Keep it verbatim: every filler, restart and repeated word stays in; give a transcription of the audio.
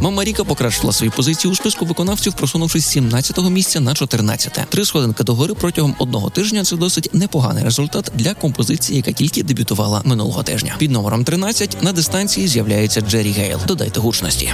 Мама Ріка покращила свої позиції у списку виконавців, просунувшись з сімнадцятого місця на чотирнадцяте. Три сходинки догори протягом одного тижня – це досить непоганий результат для композиції, яка тільки дебютувала минулого тижня. Під номером тринадцять на дистанції з'являється Джері Гейл. Додайте гучності.